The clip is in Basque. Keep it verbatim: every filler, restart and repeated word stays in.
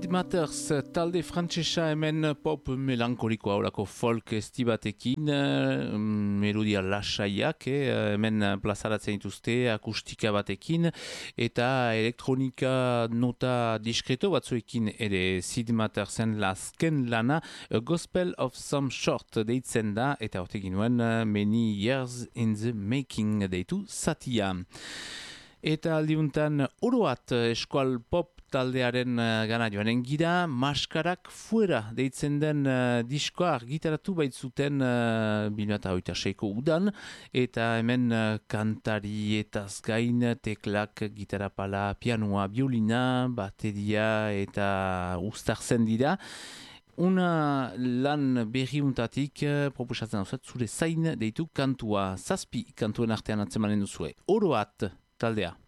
Sid Matters talde frantsesa hemen pop melankolikoa olako folk estibatekin, melodia lasaiak, eh, hemen plazaratzen dituzte akustika batekin eta elektronika nota diskreto batzuekin ere. Sid Mattersen lasken lana A Gospel of Some Short deitzen da eta hortekin nuen Many Years in the Making deitu zatia. Eta aldiuntan oroat eskual pop taldearen uh, gana joanen gira, Maskarak Fuera deitzen den uh, diskoa argitaratu baitzuten uh, bi mila hogeita seiko udan, eta hemen uh, kantarietaz gain teklak, gitarapala, pianoa, biolina, bateria eta uztartzen dira. Una lan berriuntatik uh, proposatzen dauzat zure zain deitu kantua, zazpi kantuen artean atzemanen duzue. Oroat taldea.